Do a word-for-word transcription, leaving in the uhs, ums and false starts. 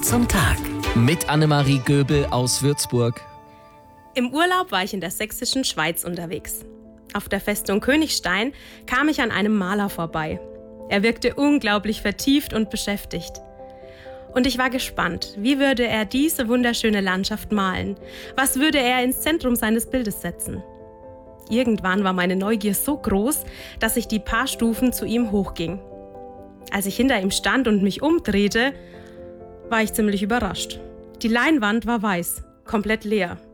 zum Tag. Mit Annemarie Göbel aus Würzburg. Im Urlaub war ich in der sächsischen Schweiz unterwegs. Auf der Festung Königstein kam ich an einem Maler vorbei. Er wirkte unglaublich vertieft und beschäftigt. Und ich war gespannt, wie würde er diese wunderschöne Landschaft malen? Was würde er ins Zentrum seines Bildes setzen? Irgendwann war meine Neugier so groß, dass ich die paar Stufen zu ihm hochging. Als ich hinter ihm stand und mich umdrehte, war ich ziemlich überrascht. Die Leinwand war weiß, komplett leer.